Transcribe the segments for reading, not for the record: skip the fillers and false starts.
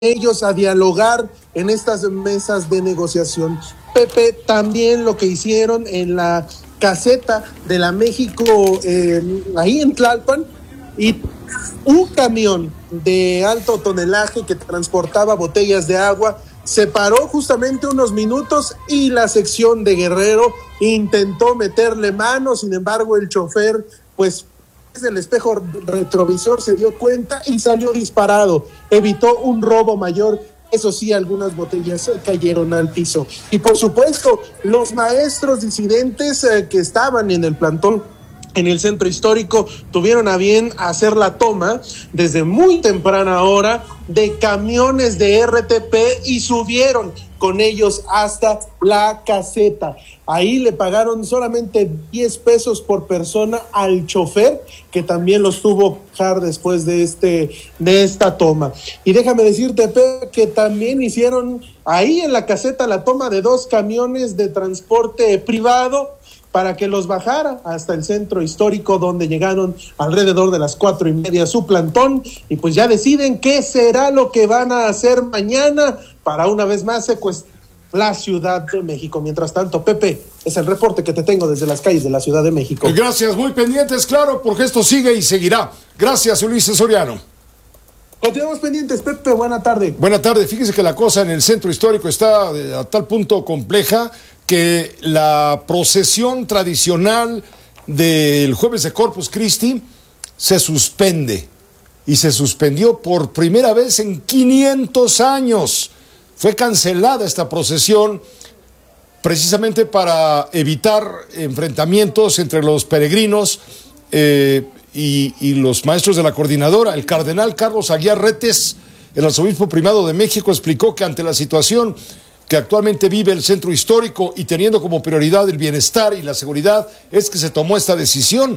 ellos a dialogar en estas mesas de negociación. Pepe, también lo que hicieron en la caseta de la México, ahí en Tlalpan, y un camión de alto tonelaje que transportaba botellas de agua se paró justamente unos minutos y la sección de Guerrero intentó meterle mano. Sin embargo, el chofer, pues desde el espejo retrovisor se dio cuenta y salió disparado, evitó un robo mayor. Eso sí, algunas botellas cayeron al piso. Y por supuesto, los maestros disidentes que estaban en el plantón en el centro histórico tuvieron a bien hacer la toma desde muy temprana hora de camiones de RTP y subieron con ellos hasta la caseta. Ahí le pagaron solamente 10 pesos por persona al chofer, que también los tuvo que dejar después de esta toma. Y déjame decirte, Pepe, que también hicieron ahí en la caseta la toma de 2 camiones de transporte privado para que los bajara hasta el centro histórico, donde llegaron alrededor de las 4:30 su plantón, y pues ya deciden qué será lo que van a hacer mañana para una vez más secuestrar la Ciudad de México. Mientras tanto, Pepe, es el reporte que te tengo desde las calles de la Ciudad de México. Gracias, muy pendientes, claro, porque esto sigue y seguirá. Gracias, Ulises Soriano. Continuamos pendientes, Pepe, buena tarde. Buena tarde, fíjese que la cosa en el centro histórico está a tal punto compleja que la procesión tradicional del jueves de Corpus Christi se suspende, y se suspendió por primera vez en 500 años. Fue cancelada esta procesión precisamente para evitar enfrentamientos entre los peregrinos y los maestros de la coordinadora. El cardenal Carlos Aguiar Retes, el arzobispo primado de México, explicó que ante la situación que actualmente vive el centro histórico y teniendo como prioridad el bienestar y la seguridad, es que se tomó esta decisión.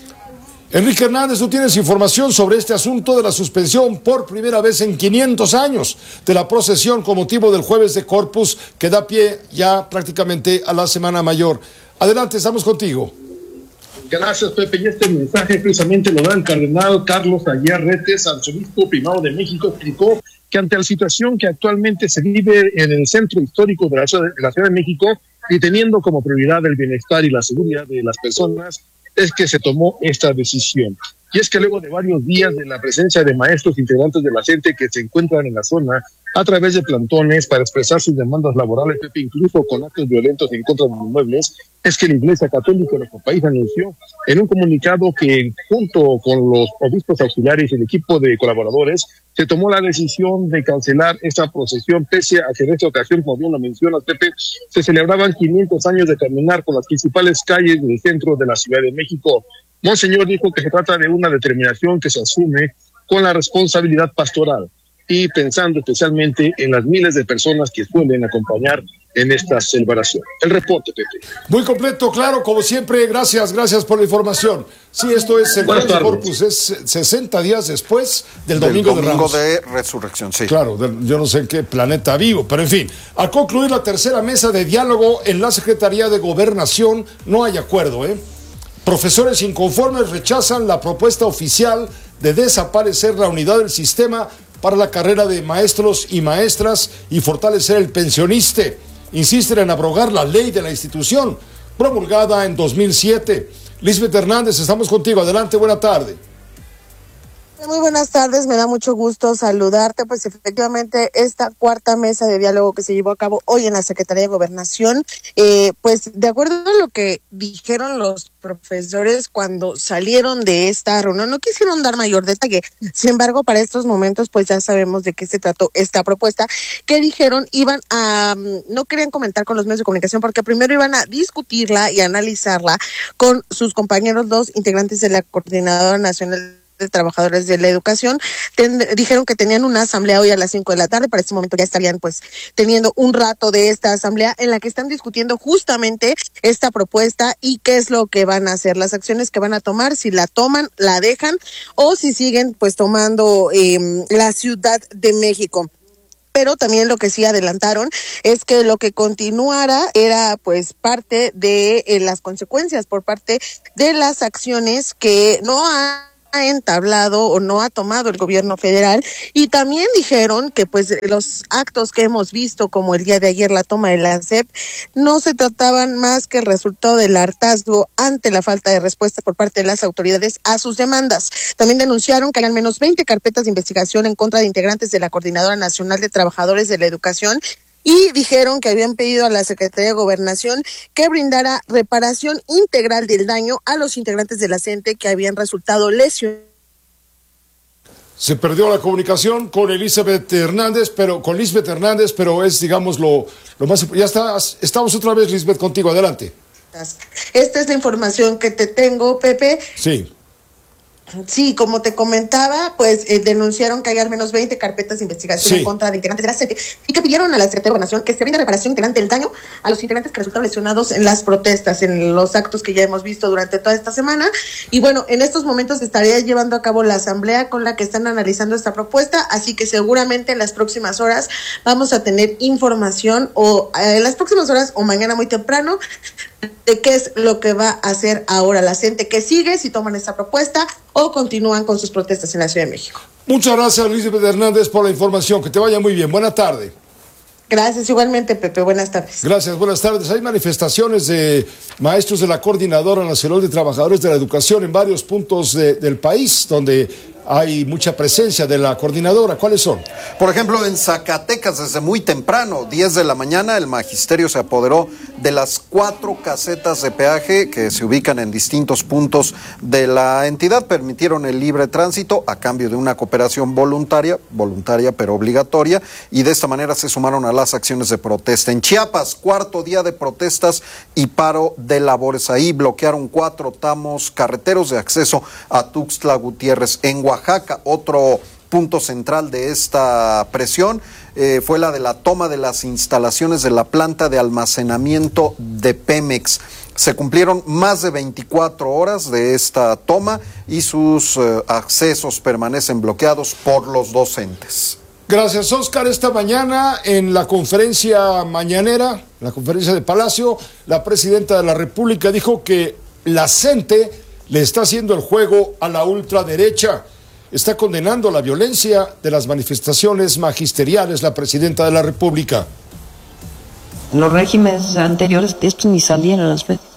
Enrique Hernández, tú tienes información sobre este asunto de la suspensión por primera vez en 500 años de la procesión con motivo del jueves de Corpus, que da pie ya prácticamente a la Semana Mayor. Adelante, estamos contigo. Gracias, Pepe. Y este mensaje precisamente lo da el cardenal Carlos Aguiar Retes, arzobispo primado de México. Explicó que ante la situación que actualmente se vive en el centro histórico de la Ciudad de México, y teniendo como prioridad el bienestar y la seguridad de las personas, es que se tomó esta decisión. Y es que luego de varios días de la presencia de maestros integrantes de la gente que se encuentran en la zona a través de plantones para expresar sus demandas laborales, Pepe, incluso con actos violentos en contra de los inmuebles, es que la Iglesia Católica de nuestro país anunció en un comunicado que junto con los obispos auxiliares y el equipo de colaboradores se tomó la decisión de cancelar esta procesión, pese a que en esta ocasión, como bien lo mencionas, Pepe, se celebraban 500 años de caminar por las principales calles del centro de la Ciudad de México. Monseñor dijo que se trata de una determinación que se asume con la responsabilidad pastoral y pensando especialmente en las miles de personas que suelen acompañar en esta celebración. El reporte, Pepe. Muy completo, claro, como siempre, gracias por la información. Sí, esto es el Jueves de Corpus, es 60 días después del Domingo de Ramos. De Resurrección, sí. Claro, yo no sé en qué planeta vivo, pero en fin, al concluir la tercera mesa de diálogo en la Secretaría de Gobernación, no hay acuerdo, Profesores inconformes rechazan la propuesta oficial de desaparecer la unidad del sistema para la carrera de maestros y maestras y fortalecer el pensioniste. Insisten en abrogar la ley de la institución, promulgada en 2007. Lisbeth Hernández, estamos contigo. Adelante, buena tarde. Muy buenas tardes, me da mucho gusto saludarte. Pues efectivamente esta cuarta mesa de diálogo que se llevó a cabo hoy en la Secretaría de Gobernación, pues de acuerdo a lo que dijeron los profesores cuando salieron de esta reunión, no quisieron dar mayor detalle. Sin embargo, para estos momentos pues ya sabemos de qué se trató esta propuesta, que dijeron no querían comentar con los medios de comunicación porque primero iban a discutirla y analizarla con sus compañeros, los integrantes de la Coordinadora Nacional de Trabajadores de la Educación. Dijeron que tenían una asamblea hoy a las 5 de la tarde. Para este momento ya estarían pues teniendo un rato de esta asamblea en la que están discutiendo justamente esta propuesta y qué es lo que van a hacer, las acciones que van a tomar, si la toman, la dejan o si siguen pues tomando la Ciudad de México. Pero también lo que sí adelantaron es que lo que continuara era pues parte de las consecuencias por parte de las acciones que no han ha entablado o no ha tomado el gobierno federal, y también dijeron que pues los actos que hemos visto, como el día de ayer la toma de la SEP, no se trataban más que el resultado del hartazgo ante la falta de respuesta por parte de las autoridades a sus demandas. También denunciaron que hay al menos 20 carpetas de investigación en contra de integrantes de la Coordinadora Nacional de Trabajadores de la Educación, y dijeron que habían pedido a la Secretaría de Gobernación que brindara reparación integral del daño a los integrantes de la CENTE que habían resultado lesionados. Se perdió la comunicación con Lisbeth Hernández, pero es, digamos, lo más... Ya estamos otra vez, Lisbeth, contigo, adelante. Esta es la información que te tengo, Pepe. Sí. Sí, como te comentaba, pues denunciaron que hay al menos 20 carpetas de investigación en contra de integrantes de la CENTE, y que pidieron a la Secretaría de Gobernación que se brinda reparación integral del daño a los integrantes que resultaron lesionados en las protestas, en los actos que ya hemos visto durante toda esta semana. Y bueno, en estos momentos se estaría llevando a cabo la asamblea con la que están analizando esta propuesta, así que seguramente en las próximas horas vamos a tener información, o en las próximas horas o mañana muy temprano, de qué es lo que va a hacer ahora la CENTE, que sigue, si toman esta propuesta o continúan con sus protestas en la Ciudad de México. Muchas gracias, Lisbeth Hernández, por la información. Que te vaya muy bien. Buena tarde. Gracias, igualmente, Pepe. Buenas tardes. Gracias, buenas tardes. Hay manifestaciones de maestros de la Coordinadora Nacional de Trabajadores de la Educación en varios puntos del país, donde hay mucha presencia de la coordinadora. ¿Cuáles son? Por ejemplo, en Zacatecas, desde muy temprano, 10 de la mañana, el magisterio se apoderó de las 4 casetas de peaje que se ubican en distintos puntos de la entidad. Permitieron el libre tránsito a cambio de una cooperación voluntaria pero obligatoria, y de esta manera se sumaron a las acciones de protesta. En Chiapas, 4º día de protestas y paro de labores. Ahí bloquearon 4 tramos carreteros de acceso a Tuxtla Gutiérrez. En Oaxaca, otro punto central de esta presión fue la de la toma de las instalaciones de la planta de almacenamiento de Pemex. Se cumplieron más de 24 horas de esta toma y sus accesos permanecen bloqueados por los docentes. Gracias, Oscar. Esta mañana en la conferencia mañanera, la conferencia de Palacio, la presidenta de la República dijo que la CENTE le está haciendo el juego a la ultraderecha. Está condenando la violencia de las manifestaciones magisteriales, la presidenta de la República. En los regímenes anteriores esto ni salía en las medios.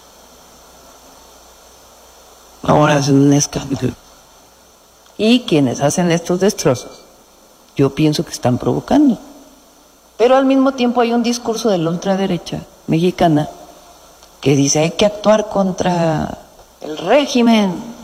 Ahora es un escándalo. Y quienes hacen estos destrozos, yo pienso que están provocando. Pero al mismo tiempo hay un discurso de la ultraderecha mexicana que dice hay que actuar contra el régimen.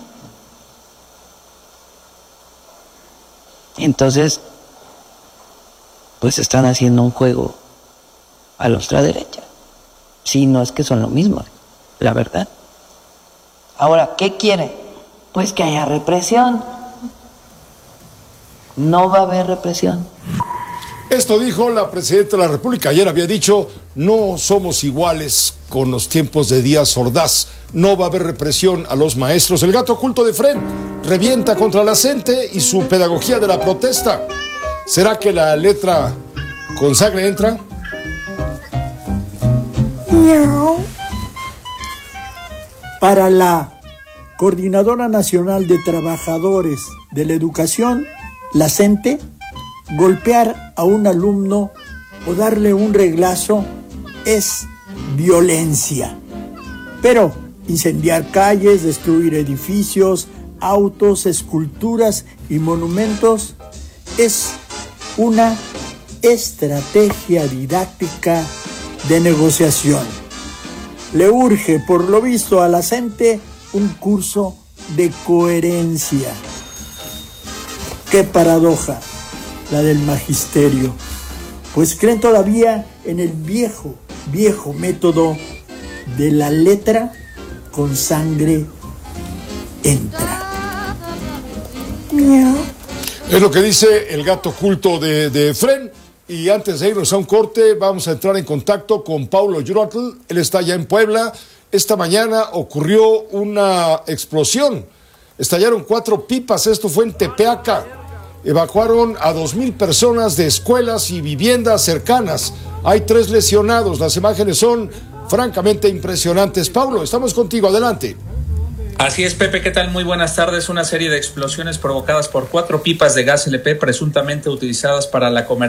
Entonces, pues están haciendo un juego a la ultraderecha. Sí, no es que son lo mismo, la verdad. Ahora, ¿qué quiere? Pues que haya represión. No va a haber represión. Esto dijo la presidenta de la República. Ayer había dicho, no somos iguales con los tiempos de Díaz Ordaz. No va a haber represión a los maestros. El gato oculto de Fren revienta contra la CENTE y su pedagogía de la protesta. ¿Será que la letra con sangre entra? No. Para la Coordinadora Nacional de Trabajadores de la Educación, la CENTE, golpear a un alumno o darle un reglazo es violencia. Pero incendiar calles, destruir edificios, autos, esculturas y monumentos es una estrategia didáctica de negociación. Le urge, por lo visto, a la CENTE un curso de coherencia. ¡Qué paradoja la del magisterio! Pues creen todavía en el viejo método de la letra con sangre entra. Miau. Es lo que dice el gato oculto de Fren. Y antes de irnos a un corte, vamos a entrar en contacto con Paulo Yurotl. Él está ya en Puebla. Esta mañana ocurrió una explosión. Estallaron 4 pipas. Esto fue en Tepeaca. Evacuaron a 2,000 personas de escuelas y viviendas cercanas. Hay 3 lesionados. Las imágenes son francamente impresionantes. Paulo, estamos contigo. Adelante. Así es, Pepe, ¿qué tal? Muy buenas tardes. Una serie de explosiones provocadas por 4 pipas de gas LP presuntamente utilizadas para la comercialización